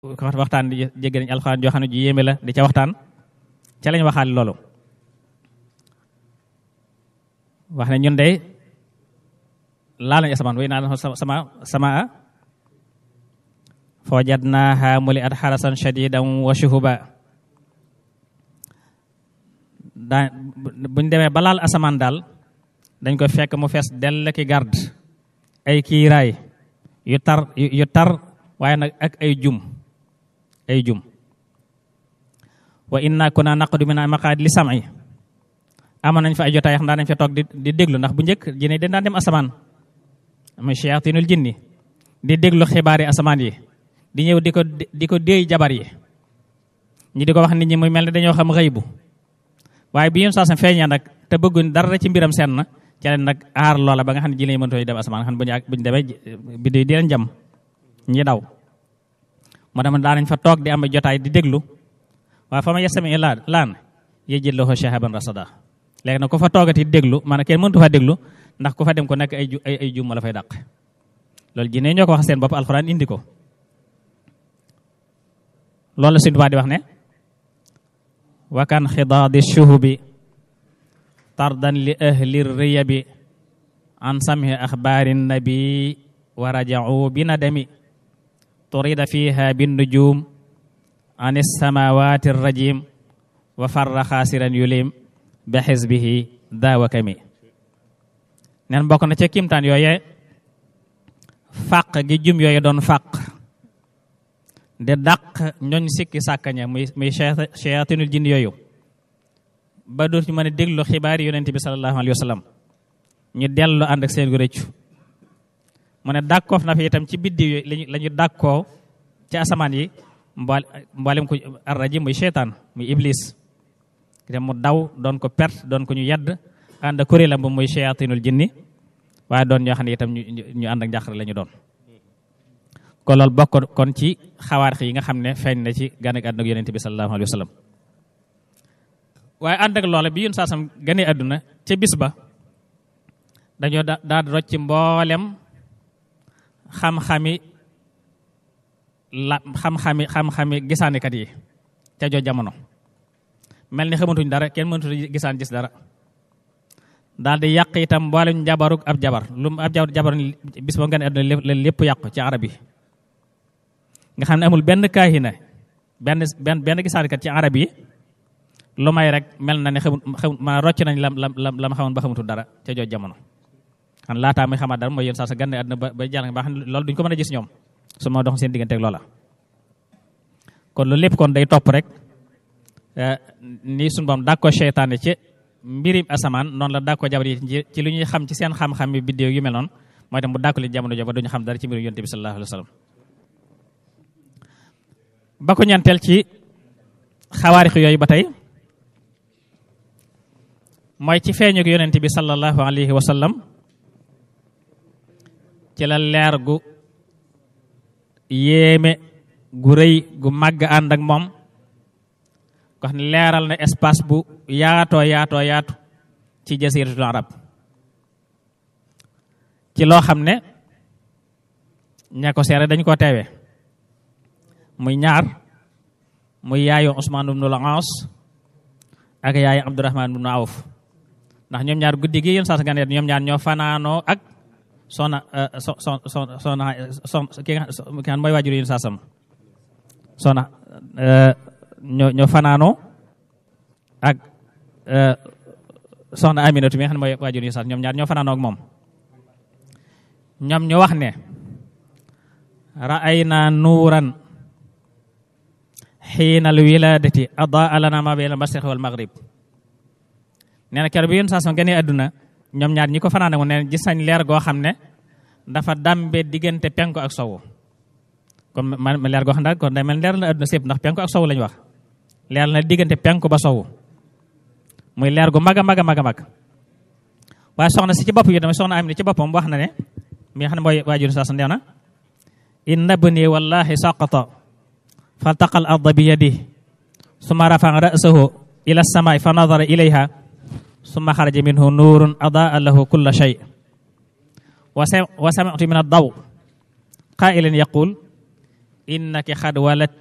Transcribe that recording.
waxtaan di jégg nañ alxuraan joo xam ne ju yéeme la di ca waxtaan ca lañ waxaale loolu wax ne ñun dey laal nañ asamaan way naa sama fa wajadnaaha muli'at harasan shadidan wa shuhuba daa buñ demee ba laal asamaan daal dañ ko fekk mu fees dell ki garde ay kiiraay yu tar waaye nag ak ay jum wa inna kunna naqudu min maqaadi li sam'i amoon nañ fa ay jotaay xam daan nañ fa toog di déglu ndax bu njëkk jinne dañ daan dem asamaan muy shayatinul jinni di déglu xibaari asamaan yi di ñëw di ko déey jabar yi ñi di ko wax nit ñi muy mel ne dañoo xam xëybu waaye bi yéen saa sa feeñee nag te bëgguñ dara ci mbiram seen na ca leen nag aar loola ba nga xam ne jinne yi mënutoo dem asamaan xam buñu demee biddi di leen jam ñi daw moo tax daa nañ fa toog di am jotaay di déglu waaye fa ma yasami laan yejjit lahu shahaban rasada léegi nag ku fa toogati déglu maanaam kenn mëntu fa déglu ndax ku fa dem ko nekk ay jum la fay dàq loolu jinne ñoo ko wax seen bopp alxuraan indi ko loolu la Sëñ Tuubaa di wax ne wakan xidaadi shuhubi tardan li ahli riyabi an samhi axbaari nabi wa raja'u bi nadami turida fiha bin nujum an samawati rajim wa farra xaasiran yulim bi xisbihi daawakami neen bokk na ca kimtaan yooye fàq gi jum yooye doon fàq de dàq ñooñ sikki sàkkaña muy shayatinul jinn yooyu ba dootu ñu mën a déglu xibaari yonent bi sallallahu alayhi wa sallam ñu dellu ànd ak seen gu rëccu mu ne dàkkoof na fi itam ci biddi yooyu la ñu dàkkoo ci asamaan yi mboolem ko arraji muy seytaan muy iblis te mu daw doon ko perte doon ko ñu yedd ànd ak kuréelam ba muy shayatinul jinni waaye doon ñoo xam ne itam ñu ànd ak njàqare la ñu doon kon loolu bokk kon ci xawaarix yi nga xam ne feeñ na ci gane ak àdduna ak yonent bi sallallahu alayhi wa sallam waaye ànd ak loola bi yun saasam gane àdduna ca bis ba dañoo daal di rocc mboolem xam-xami gisaanikat yi ca joo jamono mel ni xamatuñ dara kenn mënatu gisaan gis dara daal di yàq itam mboolem njabaruk ab jabar lu ab jabar bis ba gane àdduna lépp yàqu ci arab yi nga xam ne amul benn kaahina benn gisaanikat ci arab yi lu may rek mel na ne xamut ma rocc nañ lam xamoon ba xamutul dara ca joo jamono xam laataa muy xamaat dara mooy yéen saa sa gane àdduna ba jàll ba xam ne loolu duñ ko mën a gis ñoom su ma dox seen diggante ak loola kon loolu lépp kon day topp rek ni suñu boom daa ko seytaane ci mbirim asamaan noonu la daa ko jabar yi ci lu ñuy xam ci seen xam-xam yi biddéew yu mel noonu mooy tam bu dàkku li jamono jo ba duñu xam dara ci mbirum yonent bi sallallahu alayhi wa sallam ba ko ñanteel ci xawaarix yooyu ba tey mooy ci feeñu yonent bi sallallahu alayhi wa sallam ci la leer gu yéeme gu rëy gu màgg ànd ak moom ko xam ne leeral na espace bu yaatu ci jasiratul arab ci loo xam ne ña ko seere dañ ko teewe muy ñaar muy yaayu Usmaan ibnul Aas ak yaayu Abdurahmaan ibnu Awf ndax ñoom ñaar guddi gi yéen saa sa ganeet ñoom ñaar ñoo fanaanoo ak ki nga xam mooy waajur yéen saa sam ñoo fanaanoo ak soxna Aminatu mi nga xam ne mooy waajur yéen saa ñoom ñaar ñoo fanaanoo ak moom ñoom ñoo wax ne ra'ayna nuuran xiinal wilaadati adaa lana ma bayna al-mashriq wal maghrib nee na keroog bi yéen saa sam gënee àdduna ñoom ñaar ñi ko fanaan mu ne gis nañ leer goo xam ne dafa dambe diggante penku ak sowu comme ma leer goo xam ne kon day mel leer na àdduna sépp ndax penku ak sowu lañu wax leer na diggante penku ba sowu muy leer gu mag a mag waaye soxna si ci bopp yi tamit soxna am ni ci boppam wax na ne mi nga xam ne mooy waajur saa sa ndew na inna bni wallahi saqata faltaqa al arda bi yadihi summa rafa'a ra'sahu ila as-samaa'i fa nadara ilayha summa xaraja minhu nuurun adaa lahu kulla shay wa sami'tu min ad-daw qaa'ilan yaqul innaki xad walat